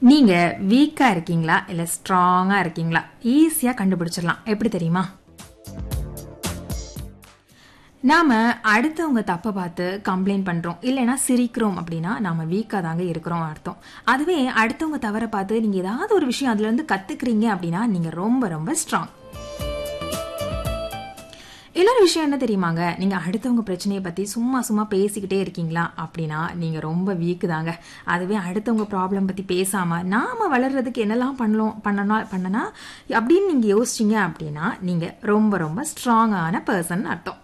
நீங்க வீக்கா இருக்கீங்களா இல்ல ஸ்ட்ராங்கா இருக்கீங்களா? ஈஸியா கண்டுபிடிச்சிடலாம். எப்படி தெரியுமா? நாம அடுத்தவங்க தப்ப பார்த்து கம்ப்ளைண்ட் பண்றோம் இல்லைன்னா சிரிக்கிறோம் அப்படின்னா நாம வீக்கா தாங்க இருக்கிறோம் அர்த்தம். அதுவே அடுத்தவங்க தவற பார்த்து நீங்க ஏதாவது ஒரு விஷயம் அதுல இருந்து கத்துக்கிறீங்க அப்படின்னா நீங்க ரொம்ப ரொம்ப ஸ்ட்ராங். இன்னொரு விஷயம் என்ன தெரியுமாங்க, நீங்க அடுத்தவங்க பிரச்சனையை பத்தி சும்மா சும்மா பேசிக்கிட்டே இருக்கீங்களா அப்படின்னா நீங்க ரொம்ப வீக்கு தாங்க. அதுவே அடுத்தவங்க ப்ராப்ளம் பத்தி பேசாம நாம வளர்றதுக்கு என்னெல்லாம் பண்ணனா அப்படின்னு நீங்க யோசிச்சீங்க அப்படின்னா நீங்க ரொம்ப ரொம்ப ஸ்ட்ராங்கான பர்சன் அர்த்தம்.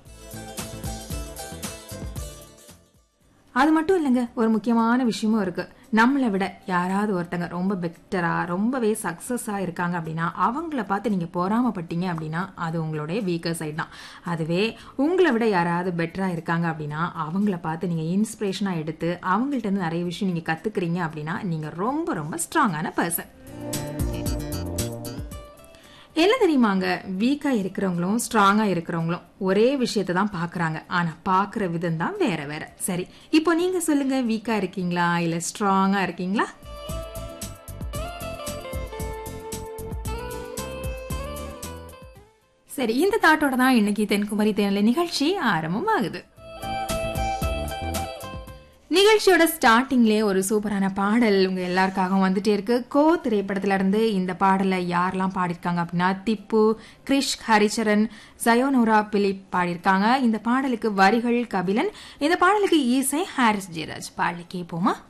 அது மட்டும் இல்லைங்க, ஒரு முக்கியமான விஷயமும் இருக்கு. நம்மளை விட யாராவது ஒருத்தங்க ரொம்ப பெட்டரா ரொம்பவே சக்சஸா இருக்காங்க அப்படின்னா அவங்கள பார்த்து நீங்க பொறாமப்பட்டீங்க அப்படின்னா அது உங்களுடைய வீக்கர் சைட் தான். அதுவே உங்களை விட யாராவது பெட்டரா இருக்காங்க அப்படின்னா அவங்கள பார்த்து நீங்க இன்ஸ்பிரேஷனா எடுத்து அவங்கள்ட்ட இருந்து நிறைய விஷயம் நீங்க கத்துக்கிறீங்க அப்படின்னா நீங்க ரொம்ப ரொம்ப ஸ்ட்ராங்கான பர்சன். என்ன தெரியுமாங்க, வீக்கா இருக்கிறவங்களும் ஸ்ட்ராங்கா இருக்கிறவங்களும் ஒரே விஷயத்தை தான் பாக்குறாங்க. ஆனா பாக்குற விதம் தான் வேற வேற. சரி, இப்போ நீங்க சொல்லுங்க, வீக்கா இருக்கீங்களா இல்ல ஸ்ட்ராங்கா இருக்கீங்களா? சரி, இந்த தாட்டோட தான் இன்னைக்கு தென்குமரி தேனலை நிகழ்ச்சி ஆரம்பம் ஆகுது. நிகழ்ச்சியோட ஸ்டார்டிங்லேயே ஒரு சூப்பரான பாடல் உங்க எல்லாருக்காகவும் வந்துட்டே இருக்கு. கோ திரைப்படத்துல இருந்து இந்த பாடலை யாரெல்லாம் பாடியிருக்காங்க அப்படின்னா திப்பு, கிரிஷ், ஹரிச்சரன், ஜயோனோரா பிலிப் பாடியிருக்காங்க. இந்த பாடலுக்கு வரிகள் கபிலன், இந்த பாடலுக்கு இசை ஹாரிஸ் ஜெயராஜ். பாடலை கேட்போமா?